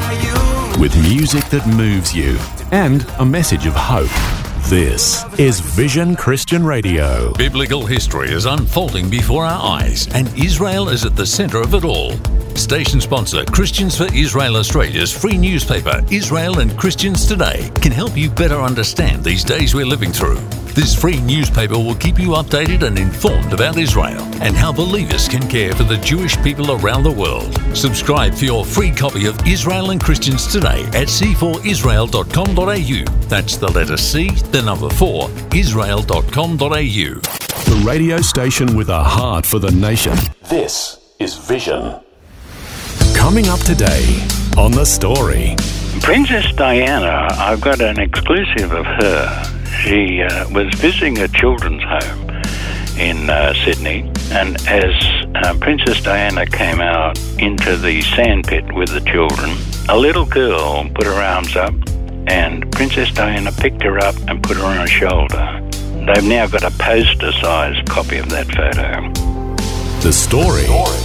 With music that moves you and a message of hope. This is Vision Christian Radio. Biblical history is unfolding before our eyes, and Israel is at the center of it all. Station sponsor Christians for Israel Australia's free newspaper, Israel and Christians Today, can help you better understand these days we're living through. This free newspaper will keep you updated and informed about Israel and how believers can care for the Jewish people around the world. Subscribe for your free copy of Israel and Christians Today at c4israel.com.au. That's the letter C, the number 4, israel.com.au. The radio station with a heart for the nation. This is Vision. Coming up today on The Story. Princess Diana, I've got an exclusive of her. She was visiting a children's home in Sydney, and as Princess Diana came out into the sandpit with the children, a little girl put her arms up, and Princess Diana picked her up and put her on her shoulder. They've now got a poster-sized copy of that photo. The Story.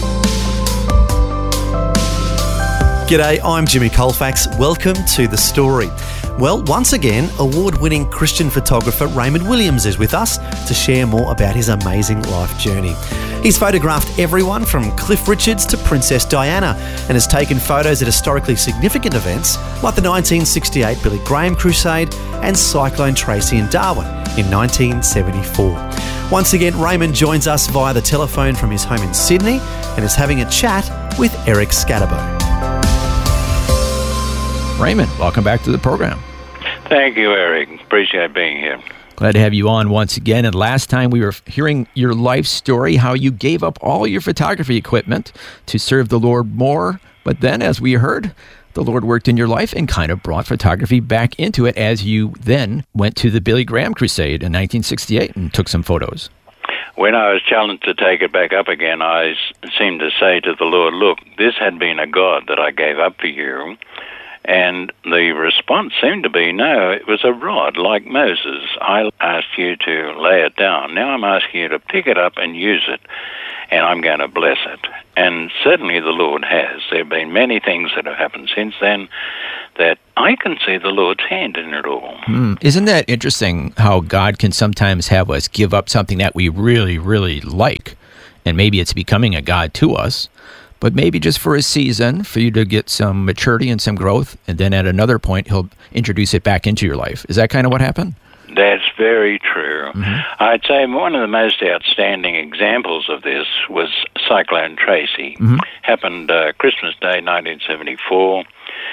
G'day, I'm Jimmy Colfax. Welcome to The Story. Well, once again, award-winning Christian photographer Raymond Williams is with us to share more about his amazing life journey. He's photographed everyone from Cliff Richards to Princess Diana and has taken photos at historically significant events like the 1968 Billy Graham Crusade and Cyclone Tracy in Darwin in 1974. Once again, Raymond joins us via the telephone from his home in Sydney and is having a chat with Eric Scatterbo. Raymond, welcome back to the program. Thank you, Eric. Appreciate being here. Glad to have you on once again. And last time we were hearing your life story, how you gave up all your photography equipment to serve the Lord more. But then, as we heard, the Lord worked in your life and kind of brought photography back into it as you then went to the Billy Graham Crusade in 1968 and took some photos. When I was challenged to take it back up again, I seemed to say to the Lord, look, this had been a God that I gave up for you. And the response seemed to be, no, it was a rod like Moses. I asked you to lay it down. Now I'm asking you to pick it up and use it, and I'm going to bless it. And certainly the Lord has. There have been many things that have happened since then that I can see the Lord's hand in it all. Isn't that interesting how God can sometimes have us give up something that we really, really like, and maybe it's becoming a God to us, but maybe just for a season, for you to get some maturity and some growth, and then at another point, he'll introduce it back into your life. Is that kind of what happened? That's very true. Mm-hmm. I'd say one of the most outstanding examples of this was Cyclone Tracy. Mm-hmm. Happened Christmas Day, 1974.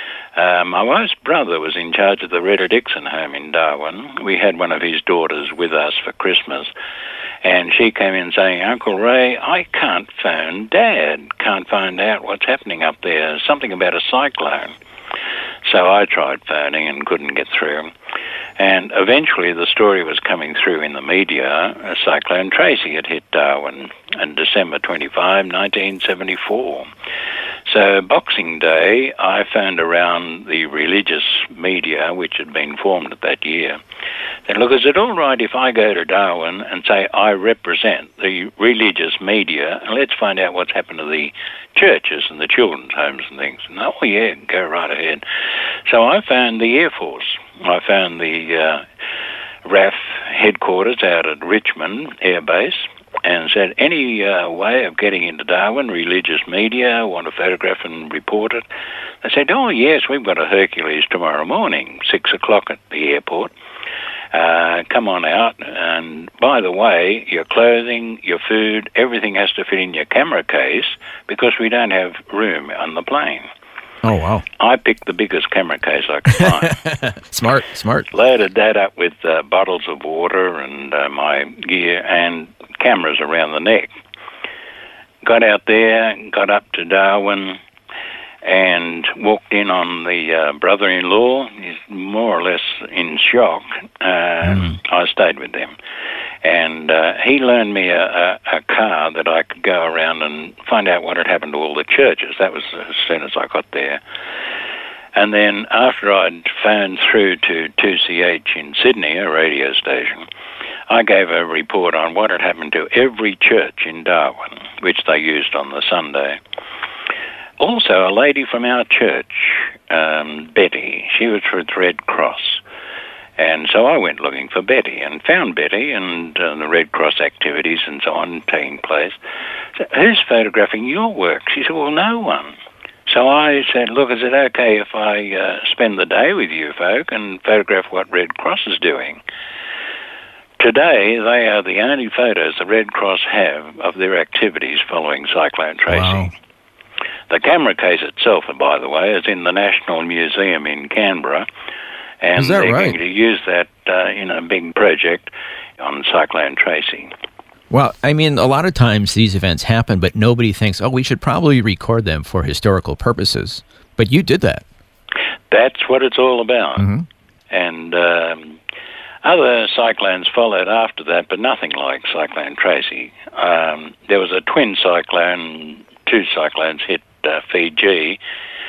My wife's brother was in charge of the Retta Dixon home in Darwin. We had one of his daughters with us for Christmas. And she came in saying, Uncle Ray, I can't phone Dad. Can't find out what's happening up there. Something about a cyclone. So I tried phoning and couldn't get through. And eventually the story was coming through in the media. Cyclone Tracy had hit Darwin on December 25, 1974. So Boxing Day, I phoned around the religious media, which had been formed at that year. Said, look, is it all right if I go to Darwin and say I represent the religious media, and let's find out what's happened to the churches and the children's homes and things? And, oh, yeah, go right ahead. So I found the Air Force. I found the RAF headquarters out at Richmond Air Base, and said, any way of getting into Darwin, religious media, want to photograph and report it? They said, oh, yes, we've got a Hercules tomorrow morning, 6 o'clock at the airport. Come on out, and by the way, your clothing, your food, everything has to fit in your camera case because we don't have room on the plane. Oh, wow. I picked the biggest camera case I could find. Smart. Loaded that up with bottles of water and my gear and cameras around the neck. Got out there, got up to Darwin, and walked in on the brother-in-law. He's more or less in shock. I stayed with them. And he loaned me a car that I could go around and find out what had happened to all the churches. That was as soon as I got there. And then after I'd phoned through to 2CH in Sydney, a radio station, I gave a report on what had happened to every church in Darwin, which they used on the Sunday. also a lady from our church, Betty. She was with Red Cross. And so I went looking for Betty and found Betty and the Red Cross activities and so on taking place. So, who's photographing your work? She said, well, no one. So I said, look, is it okay if I spend the day with you folk and photograph what Red Cross is doing? Today, they are the only photos the Red Cross have of their activities following Cyclone Tracy. Wow. The camera case itself, by the way, is in the National Museum in Canberra. And Is that they're right? going to use that in a big project on Cyclone Tracy. Well, I mean, a lot of times these events happen, but nobody thinks, oh, we should probably record them for historical purposes. But you did that. That's what it's all about. Mm-hmm. And other cyclones followed after that, but nothing like Cyclone Tracy. There was a twin cyclone, two cyclones hit Fiji,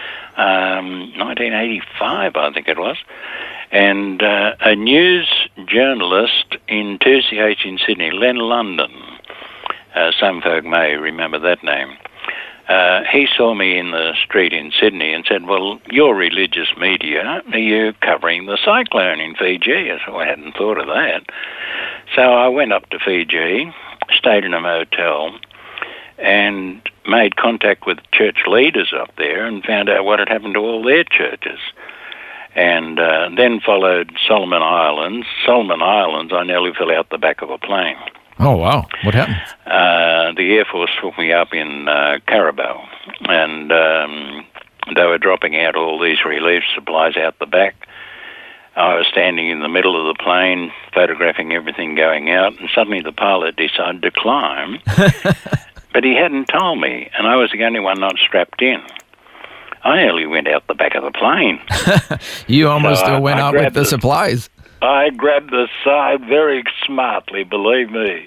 1985, I think it was. And a news journalist in 2CH in Sydney, Len London, some folk may remember that name, he saw me in the street in Sydney and said, well, you're religious media, are you covering the cyclone in Fiji? So I hadn't thought of that. So I went up to Fiji, stayed in a motel, and made contact with church leaders up there and found out what had happened to all their churches. And then followed Solomon Islands. Solomon Islands, I nearly fell out the back of a plane. Oh, wow. What happened? The Air Force took me up in Carabao, and they were dropping out all these relief supplies out the back. I was standing in the middle of the plane, photographing everything going out, and suddenly the pilot decided to climb, but he hadn't told me, and I was the only one not strapped in. I nearly went out the back of the plane. You almost went out with the supplies. I grabbed the side very smartly, believe me.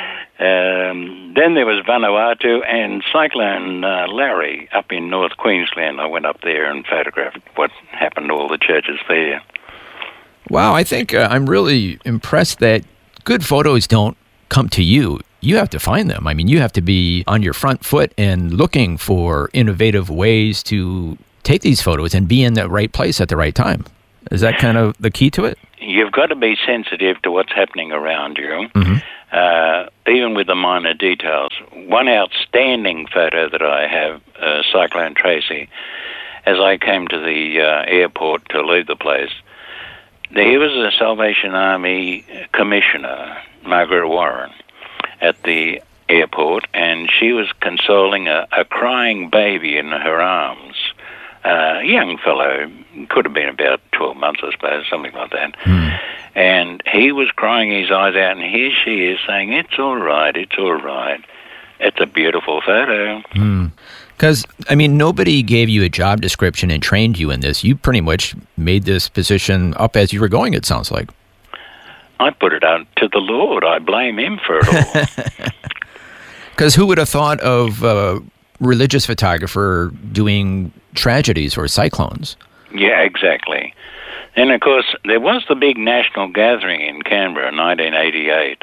Then there was Vanuatu and Cyclone Larry up in North Queensland. I went up there and photographed what happened to all the churches there. Wow, I think I'm really impressed that good photos don't come to you. You have to find them. I mean, you have to be on your front foot and looking for innovative ways to take these photos and be in the right place at the right time. Is that kind of the key to it? You've got to be sensitive to what's happening around you, even with the minor details. One outstanding photo that I have, Cyclone Tracy, as I came to the airport to leave the place, there was a Salvation Army commissioner, Margaret Warren, at the airport, and she was consoling a crying baby in her arms. A young fellow, could have been about 12 months, I suppose, something like that. And he was crying his eyes out, and here she is saying, it's all right, it's all right. It's a beautiful photo. Because, I mean, nobody gave you a job description and trained you in this. You pretty much made this position up as you were going, it sounds like. I put it out to the Lord. I blame him for it all. Because who would have thought of a religious photographer doing tragedies or cyclones? Yeah, exactly. And, of course, there was the big national gathering in Canberra in 1988.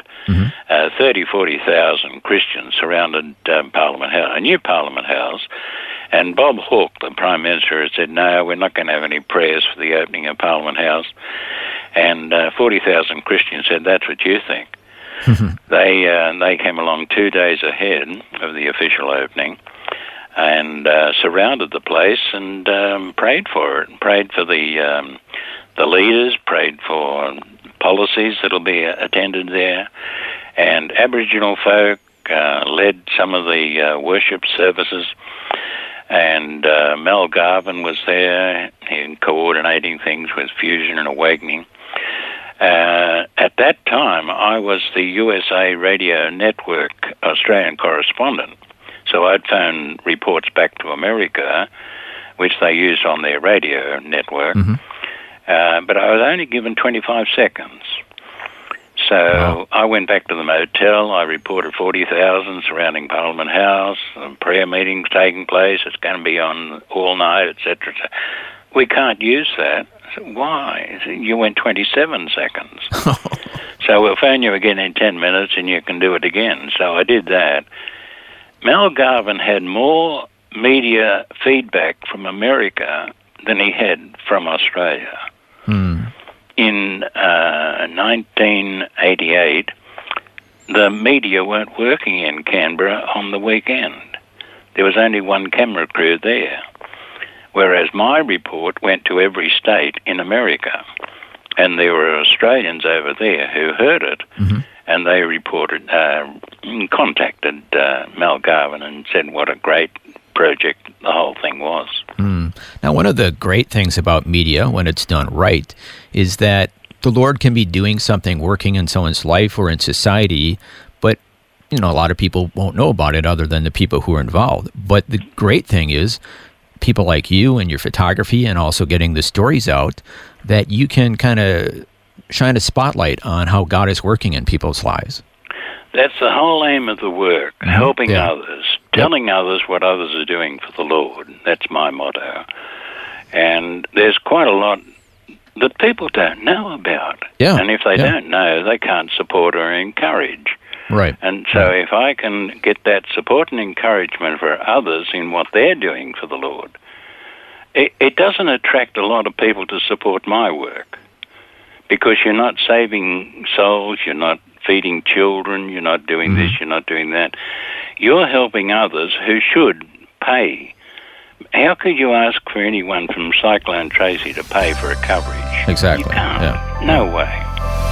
40,000 Christians surrounded Parliament House, a new Parliament House. And Bob Hawke, the Prime Minister, had said, no, we're not going to have any prayers for the opening of Parliament House. And 40,000 Christians said, that's what you think. They came along 2 days ahead of the official opening and surrounded the place and prayed for it, prayed for the leaders, prayed for policies that'll be attended there. And Aboriginal folk led some of the worship services. And Mel Garvin was there in coordinating things with Fusion and Awakening. At that time, I was the USA Radio Network Australian correspondent. So I'd phone reports back to America, which they used on their radio network. But I was only given 25 seconds. So I went back to the motel. I reported 40,000 surrounding Parliament House, prayer meetings taking place. It's going to be on all night, etc. We can't use that. I said, why? I said, you went 27 seconds. So we'll phone you again in 10 minutes and you can do it again. So I did that. Mel Garvin had more media feedback from America than he had from Australia. In 1988, the media weren't working in Canberra on the weekend. There was only one camera crew there, whereas my report went to every state in America, and there were Australians over there who heard it, and they reported, contacted Mal Garvin and said what a great project the whole thing was. Now, one of the great things about media, when it's done right, is that the Lord can be doing something, working in someone's life or in society, but a lot of people won't know about it other than the people who are involved. But the great thing is people like you and your photography and also getting the stories out, that you can kind of shine a spotlight on how God is working in people's lives. That's the whole aim of the work, helping others, telling others what others are doing for the Lord. That's my motto. And there's quite a lot that people don't know about. Yeah. And if they don't know, they can't support or encourage. Right. And so if I can get that support and encouragement for others in what they're doing for the Lord, it doesn't attract a lot of people to support my work, because you're not saving souls, you're not feeding children, you're not doing this, you're not doing that. You're helping others who should pay. How could you ask for anyone from Cyclone Tracy to pay for a coverage? Exactly. You can't. Yeah. No way.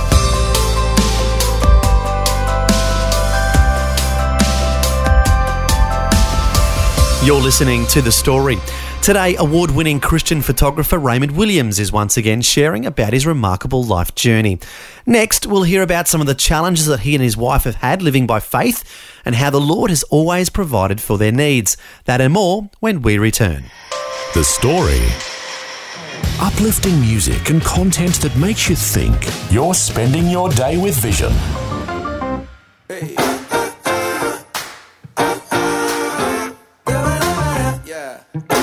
You're listening to The Story. Today, award-winning Christian photographer Raymond Williams is once again sharing about his remarkable life journey. Next, we'll hear about some of the challenges that he and his wife have had living by faith and how the Lord has always provided for their needs. That and more when we return. The Story. Uplifting music and content that makes you think. You're spending your day with Vision. Yeah.